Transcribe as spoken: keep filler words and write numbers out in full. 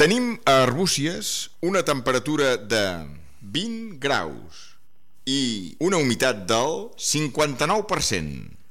Tenim a Arbúcies una temperatura de vint graus i una humitat del cinquanta-nou per cent.